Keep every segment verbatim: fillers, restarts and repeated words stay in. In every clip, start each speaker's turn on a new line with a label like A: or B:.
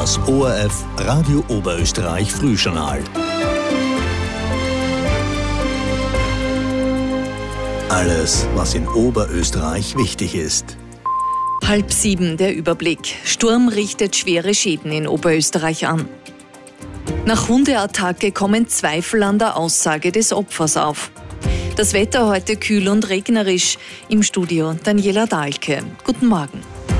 A: Das O R F Radio Oberösterreich Frühjournal. Alles, was in Oberösterreich wichtig ist.
B: Halb sieben, der Überblick. Sturm richtet schwere Schäden in Oberösterreich an. Nach Hundeattacke kommen Zweifel an der Aussage des Opfers auf. Das Wetter heute kühl und regnerisch. Im Studio Daniela Dahlke. Guten Morgen.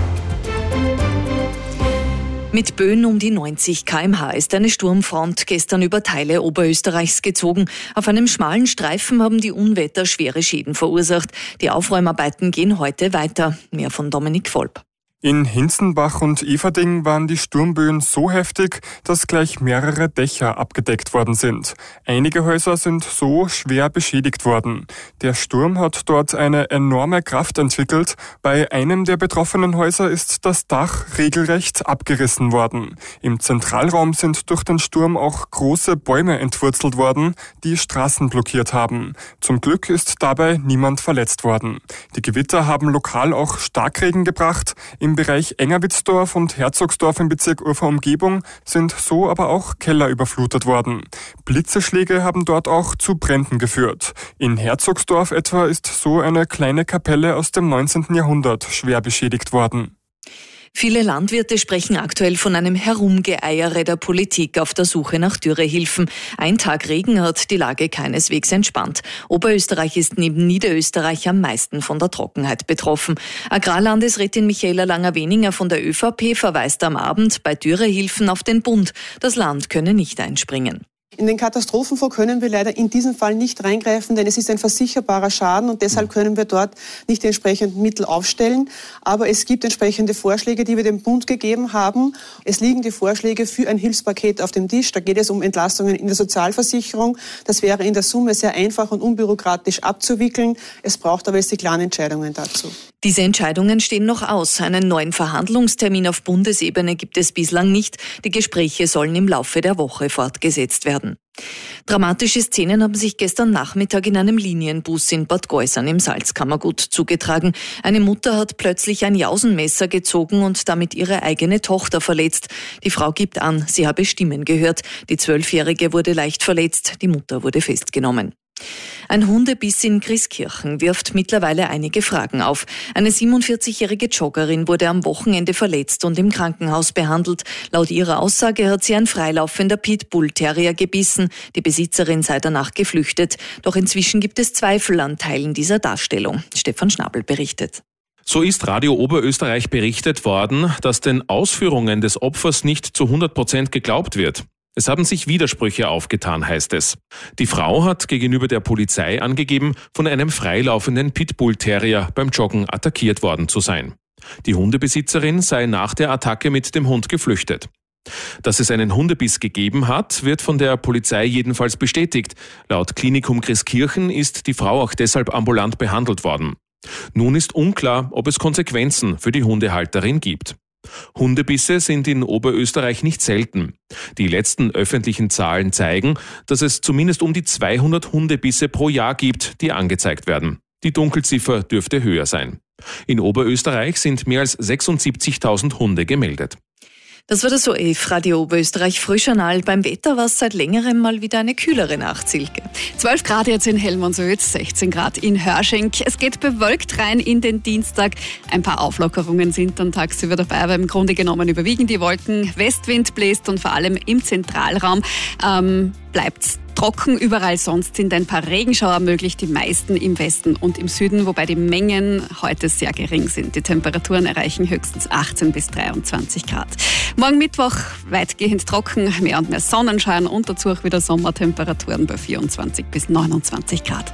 B: Mit Böen um die neunzig Kilometer pro Stunde ist eine Sturmfront gestern über Teile Oberösterreichs gezogen. Auf einem schmalen Streifen haben die Unwetter schwere Schäden verursacht. Die Aufräumarbeiten gehen heute weiter. Mehr von Dominik Volp.
C: In Hinzenbach und Everding waren die Sturmböen so heftig, dass gleich mehrere Dächer abgedeckt worden sind. Einige Häuser sind so schwer beschädigt worden. Der Sturm hat dort eine enorme Kraft entwickelt. Bei einem der betroffenen Häuser ist das Dach regelrecht abgerissen worden. Im Zentralraum sind durch den Sturm auch große Bäume entwurzelt worden, die Straßen blockiert haben. Zum Glück ist dabei niemand verletzt worden. Die Gewitter haben lokal auch Starkregen gebracht. Im Bereich Engerwitzdorf und Herzogsdorf im Bezirk Urfahr-Umgebung sind so aber auch Keller überflutet worden. Blitzeschläge haben dort auch zu Bränden geführt. In Herzogsdorf etwa ist so eine kleine Kapelle aus dem neunzehnten Jahrhundert schwer beschädigt worden.
B: Viele Landwirte sprechen aktuell von einem Herumgeeiere der Politik auf der Suche nach Dürrehilfen. Ein Tag Regen hat die Lage keineswegs entspannt. Oberösterreich ist neben Niederösterreich am meisten von der Trockenheit betroffen. Agrarlandesrätin Michaela Langer-Weninger von der ÖVP verweist am Abend bei Dürrehilfen auf den Bund. Das Land könne nicht einspringen.
D: In den Katastrophenfonds können wir leider in diesem Fall nicht reingreifen, denn es ist ein versicherbarer Schaden und deshalb können wir dort nicht die entsprechenden Mittel aufstellen. Aber es gibt entsprechende Vorschläge, die wir dem Bund gegeben haben. Es liegen die Vorschläge für ein Hilfspaket auf dem Tisch. Da geht es um Entlastungen in der Sozialversicherung. Das wäre in der Summe sehr einfach und unbürokratisch abzuwickeln. Es braucht aber jetzt die klaren Entscheidungen dazu.
B: Diese Entscheidungen stehen noch aus. Einen neuen Verhandlungstermin auf Bundesebene gibt es bislang nicht. Die Gespräche sollen im Laufe der Woche fortgesetzt werden. Dramatische Szenen haben sich gestern Nachmittag in einem Linienbus in Bad Geusern im Salzkammergut zugetragen. Eine Mutter hat plötzlich ein Jausenmesser gezogen und damit ihre eigene Tochter verletzt. Die Frau gibt an, sie habe Stimmen gehört. Die Zwölfjährige wurde leicht verletzt, die Mutter wurde festgenommen. Ein Hundebiss in Christkirchen wirft mittlerweile einige Fragen auf. Eine siebenundvierzigjährige Joggerin wurde am Wochenende verletzt und im Krankenhaus behandelt. Laut ihrer Aussage hat sie ein freilaufender Pitbull-Terrier gebissen. Die Besitzerin sei danach geflüchtet. Doch inzwischen gibt es Zweifel an Teilen dieser Darstellung. Stefan Schnabel berichtet.
E: So ist Radio Oberösterreich berichtet worden, dass den Ausführungen des Opfers nicht zu hundert Prozent geglaubt wird. Es haben sich Widersprüche aufgetan, heißt es. Die Frau hat gegenüber der Polizei angegeben, von einem freilaufenden Pitbull-Terrier beim Joggen attackiert worden zu sein. Die Hundebesitzerin sei nach der Attacke mit dem Hund geflüchtet. Dass es einen Hundebiss gegeben hat, wird von der Polizei jedenfalls bestätigt. Laut Klinikum Christkirchen ist die Frau auch deshalb ambulant behandelt worden. Nun ist unklar, ob es Konsequenzen für die Hundehalterin gibt. Hundebisse sind in Oberösterreich nicht selten. Die letzten öffentlichen Zahlen zeigen, dass es zumindest um die zweihundert Hundebisse pro Jahr gibt, die angezeigt werden. Die Dunkelziffer dürfte höher sein. In Oberösterreich sind mehr als sechsundsiebzigtausend Hunde gemeldet.
B: Das war das O R F Radio Oberösterreich Frühjournal. Beim Wetter war es seit längerem mal wieder eine kühlere Nacht, Silke.
F: zwölf Grad jetzt in Helmonsödt, sechzehn Grad in Hörsching. Es geht bewölkt rein in den Dienstag. Ein paar Auflockerungen sind dann tagsüber dabei, aber im Grunde genommen überwiegen die Wolken. Westwind bläst und vor allem im Zentralraum ähm, bleibt es trocken. Überall sonst sind ein paar Regenschauer möglich, die meisten im Westen und im Süden, wobei die Mengen heute sehr gering sind. Die Temperaturen erreichen höchstens achtzehn bis dreiundzwanzig Grad. Morgen Mittwoch weitgehend trocken, mehr und mehr Sonnenschein und dazu auch wieder Sommertemperaturen bei vierundzwanzig bis neunundzwanzig Grad.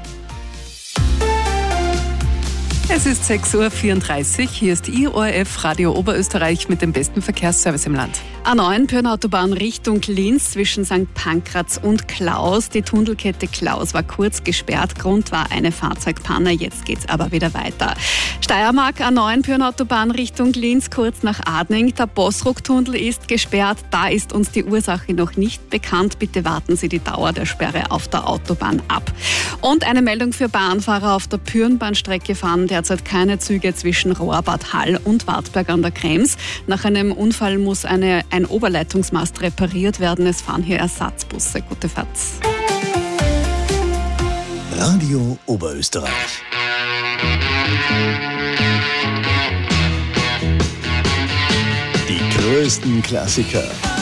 G: Es ist sechs Uhr vierunddreißig. Hier ist I O R F Radio Oberösterreich mit dem besten Verkehrsservice im Land.
F: A neun Pörnautobahn Richtung Linz zwischen Sankt Pankraz und Klaus. Die Tunnelkette Klaus war kurz gesperrt. Grund war eine Fahrzeugpanne. Jetzt geht's aber wieder weiter. Steiermark A neun Pörnautobahn Richtung Linz kurz nach Adning. Der Bossruck-Tunnel ist gesperrt. Da ist uns die Ursache noch nicht bekannt. Bitte warten Sie die Dauer der Sperre auf der Autobahn ab. Und eine Meldung für Bahnfahrer auf der Pürnbahnstrecke fahren der derzeit keine Züge zwischen Rohrbad Hall und Wartberg an der Krems. Nach einem Unfall muss eine, ein Oberleitungsmast repariert werden. Es fahren hier Ersatzbusse. Gute Fahrt.
A: Radio Oberösterreich. Die größten Klassiker